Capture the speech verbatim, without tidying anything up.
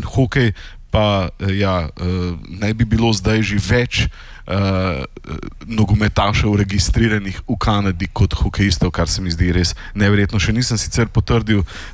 hokej pa ja, ne bi bilo zdaj že več uh, nogometašev registriranih v Kanadi kot hokejistov, kar se mi zdi res neverjetno. Še nisem sicer potrdil